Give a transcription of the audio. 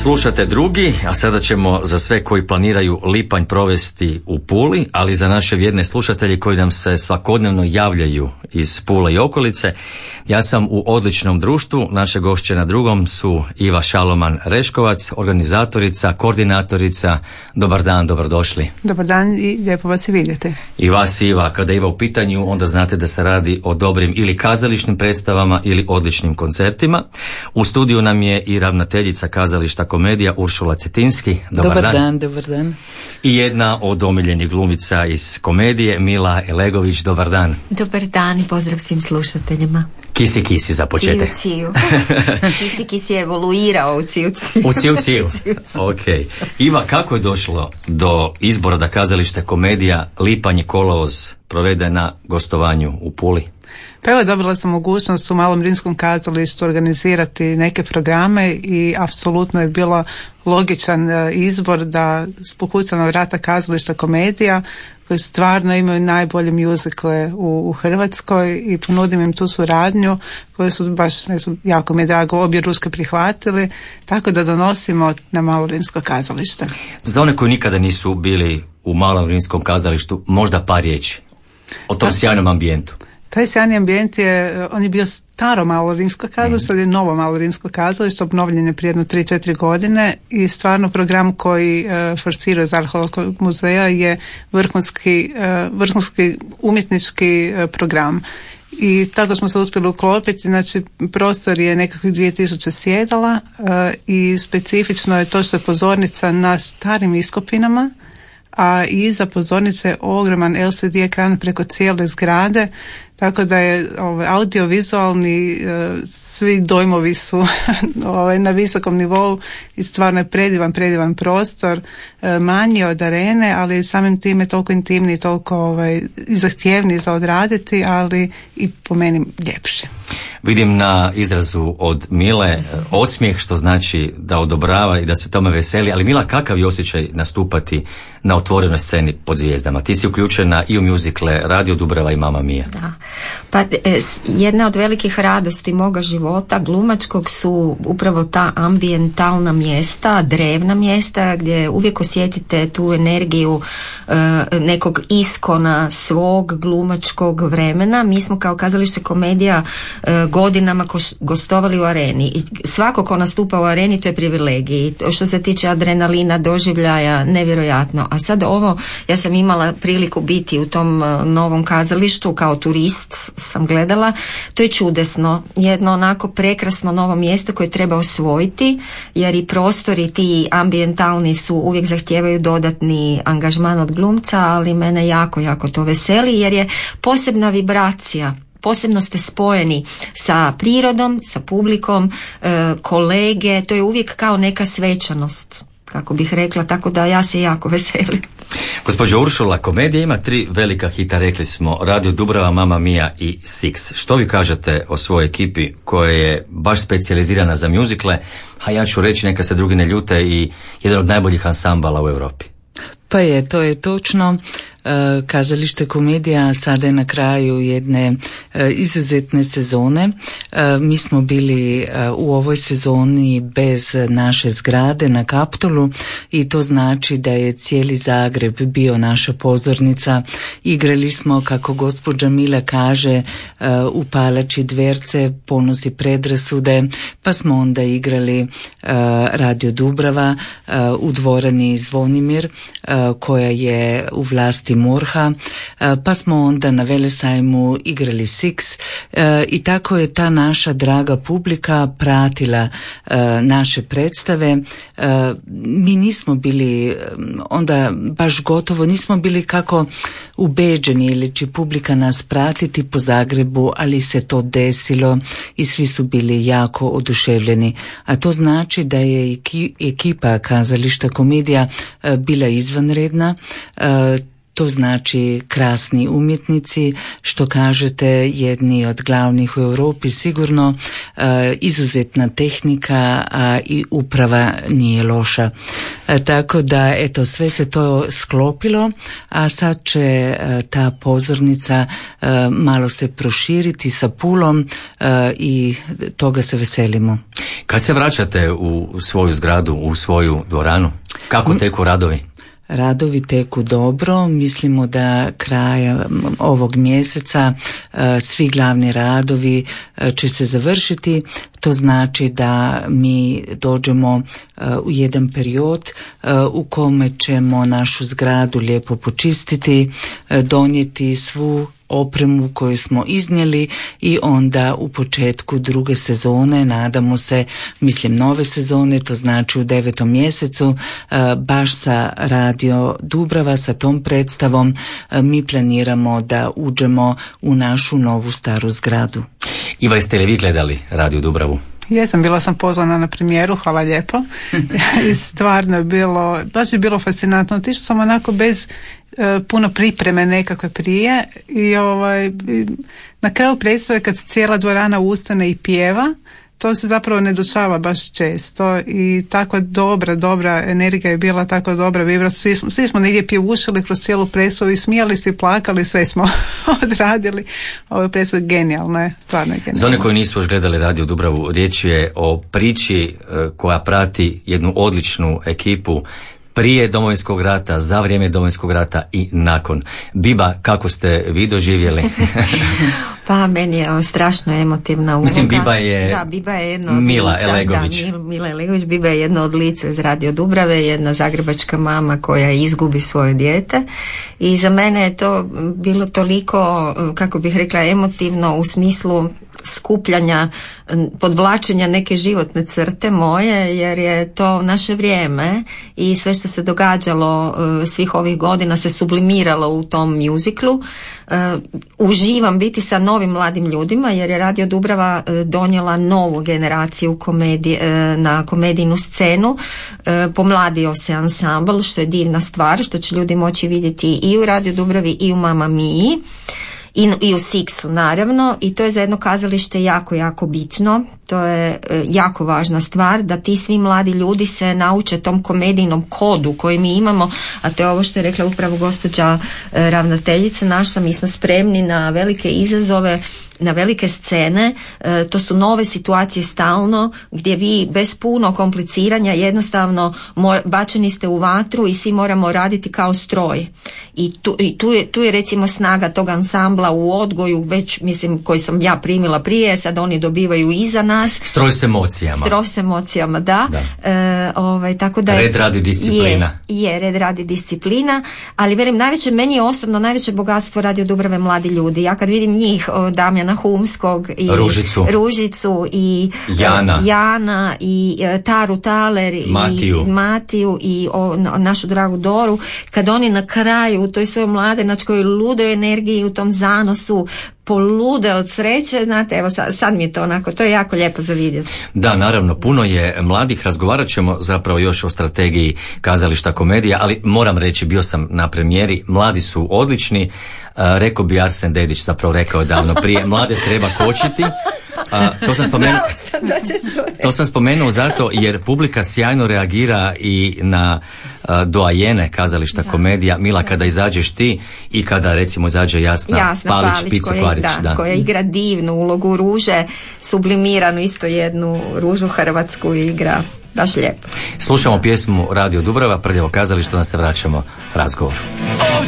Slušate drugi, a sada ćemo za sve koji planiraju lipanj provesti u Puli, ali za naše vjerne slušatelje koji nam se svakodnevno javljaju iz Pule i okolice. Ja sam u odličnom društvu, naše gošće na drugom su Iva Šaloman-Reškovac, organizatorica, koordinatorica. Dobar dan, dobrodošli. Dobar dan i lijepo vas i vidjeti. I vas, Iva, kada je Iva u pitanju, onda znate da se radi o dobrim ili kazališnim predstavama ili odličnim koncertima. U studiju nam je i ravnateljica kazališta Komedija Uršula Cetinski. Dobar dan. Dobar dan. I jedna od omiljenih glumica iz Komedije, Mila Elegović. Dobar dan. Dobar dan i pozdrav svim slušateljima. Kisi za početak. Ciju. Kisi je evoluirao u ciju. U ciju. Ok. Iva, kako je došlo do izbora da kazalište Komedija lipanj i kolovoz provede na gostovanju u Puli? Pa evo, dobila sam mogućnost u Malom rimskom kazalištu organizirati neke programe i apsolutno je bilo logičan izbor da pokucam na vrata kazališta Komedija, koji stvarno imaju najbolje mjuzikle u Hrvatskoj, i ponudim im tu suradnju koju su baš, jako mi je drago, obje ruske prihvatili, tako da donosimo na Malo rimsko kazalište. Za one koji nikada nisu bili u Malom rimskom kazalištu, možda par riječi o tom sjajnom ambijentu. Taj sjajni ambijent on je bio staro Malo rimsko kazalište, sad je novo Malo rimsko kazalište, obnovljen je prije jedno 3-4 godine i stvarno program koji forsiruje iz Arheološkog muzeja je vrhunski umjetnički program. I tako smo se uspjeli uklopiti, znači prostor je nekakvih 2000 sjedala i specifično je to što je pozornica na starim iskopinama, a iza pozornice je ogroman LCD ekran preko cijele zgrade, tako da je audiovizualni, svi dojmovi su na visokom nivou i stvarno je predivan prostor, manji od arene, ali samim time toliko intimniji, toliko zahtjevniji za odraditi, ali i po meni ljepši. Vidim na izrazu od Mile osmijeh, što znači da odobrava i da se tome veseli, ali Mila, kakav je osjećaj nastupati na otvorenoj sceni pod zvijezdama? Ti si uključena i u mjuzikle Radio Dubrava i Mamma Mia. Da. Pa jedna od velikih radosti moga života glumačkog su upravo ta ambijentalna mjesta, drevna mjesta gdje uvijek osjetite tu energiju nekog iskona svog glumačkog vremena. Mi smo kao kazalište Komedija godinama gostovali u areni i svako ko nastupa u areni, to je privilegij. Što se tiče adrenalina, doživljaja, nevjerojatno. A sad ovo, ja sam imala priliku biti u tom novom kazalištu kao turist, sam gledala, to je čudesno, jedno onako prekrasno novo mjesto koje treba osvojiti, jer i prostori ti ambijentalni su uvijek zahtijevaju dodatni angažman od glumca, ali mene jako to veseli jer je posebna vibracija. Posebno ste spojeni sa prirodom, sa publikom, kolege, to je uvijek kao neka svečanost, kako bih rekla, tako da ja se jako veselim. Gospođo Uršula, Komedija ima 3 velika hita, rekli smo, Radio Dubrava, Mamma Mia i Six. Što vi kažete o svojoj ekipi koja je baš specijalizirana za mjuzikle, a ja ću reći, neka se drugi ne ljute, i jedan od najboljih ansambala u Europi? Pa to je točno. Kazalište Komedija sada je na kraju jedne izuzetne sezone. Mi smo bili u ovoj sezoni bez naše zgrade na Kaptolu i to znači da je cijeli Zagreb bio naša pozornica. Igrali smo, kako gospođa Mila kaže, u palači Dverce, Ponosi predrasude, pa smo onda igrali Radio Dubrava u dvorani Zvonimir koja je u vlasti MORH-a, pa smo onda na Velesajmu igrali Six i tako je ta naša draga publika pratila naše predstave. Mi nismo bili onda baš gotovo, nismo bili kako ubeđeni ili će publika nas pratiti po Zagrebu, ali se to desilo i svi su bili jako oduševljeni. A to znači da je ekipa kazališta Komedija bila izvanredna. To znači krasni umjetnici, što kažete, jedni od glavnih u Europi sigurno, izuzetna tehnika, a i uprava nije loša. Tako da, eto, sve se to sklopilo, a sad će ta pozornica malo se proširiti sa Pulom i toga se veselimo. Kad se vraćate u svoju zgradu, u svoju dvoranu, kako teku radovi? Radovi teku dobro, mislimo da kraja ovog mjeseca svi glavni radovi će se završiti. To znači da mi dođemo u jedan period u kome ćemo našu zgradu lijepo počistiti, donijeti svu opremu koju smo iznijeli i onda u početku druge sezone, nadamo se, mislim nove sezone, to znači u 9. mjesecu, baš sa Radio Dubrava, sa tom predstavom, mi planiramo da uđemo u našu novu staru zgradu. Iva, jeste li vi gledali Radio Dubravu? Jesam, bila sam pozvana na premijeru, hvala lijepo. I stvarno je bilo, baš je bilo fascinantno. Otišla sam onako bez puno pripreme nekakve prije i na kraju predstave kad cijela dvorana ustane i pjeva, to se zapravo ne dešava baš često i tako dobra energija je bila, tako dobra vibra. Svi smo negdje pjevušili kroz cijelu predstavu i smijali se i plakali, sve smo odradili. Ovo je predstava genijalna je, stvarno je genijalna. Za one koji nisu još gledali Radio Dubravu, riječ je o priči koja prati jednu odličnu ekipu prije Domovinskog rata, za vrijeme Domovinskog rata i nakon. Biba, kako ste vi doživjeli? Pa meni je strašno emotivna uloga. Mislim, Biba je jedno od Mila lica, Elegović. Mila Elegović. Biba je jedno od lica iz Radio Dubrave, jedna zagrebačka mama koja izgubi svoje dijete i za mene je to bilo toliko, kako bih rekla, emotivno u smislu skupljanja, podvlačenja neke životne crte moje, jer je to naše vrijeme i sve što se događalo svih ovih godina se sublimiralo u tom mjuziklu. Uživam biti sa novim mladim ljudima jer je Radio Dubrava donijela novu generaciju na komedijnu scenu. Pomladio se ansambl, što je divna stvar, što će ljudi moći vidjeti i u Radio Dubravi i u Mama Miji. I u Siksu naravno, i to je za jedno kazalište jako, jako bitno. To je jako važna stvar da ti svi mladi ljudi se nauče tom komedijnom kodu koji mi imamo, a to je ovo što je rekla upravo gospođa ravnateljica naša. Mi smo spremni na velike izazove, na velike scene, to su nove situacije stalno gdje vi bez puno kompliciranja jednostavno bačeni ste u vatru i svi moramo raditi kao stroj. I tu je recimo snaga tog ansambla u odgoju, već mislim koji sam ja primila prije, sad oni dobivaju iza nas. Stroj s emocijama. Stroj s emocijama, da. Tako da red radi disciplina. Red radi disciplina, ali velim, meni je osobno najveće bogatstvo Radio Dubrave mladi ljudi. Ja kad vidim njih, Damjana Humskog i Ružicu i Jana i Taru Taler i Matiju i našu dragu Doru, kad oni na kraju u toj svojoj mladenačkoj ludoj energiji, u tom zanosu polude od sreće, znate, evo sad mi je to onako, to je jako lijepo za vidjeti. Da, naravno, puno je mladih, razgovarat ćemo zapravo još o strategiji kazališta komedija, ali moram reći, bio sam na premijeri, mladi su odlični, rekao bi Arsen Dedić, zapravo rekao davno prije, mlade treba kočiti. To sam spomenuo zato jer publika sjajno reagira i na doajene kazališta komedija. Mila, kada izađeš ti i kada recimo izađe Jasna Palić Picokvarić, koja igra divnu ulogu Ruže, sublimiranu isto jednu Ružu Hrvatsku igra baš lijepo. Slušamo pjesmu Radio Dubrava, Prljavo kazalište, onda se vraćamo razgovoru.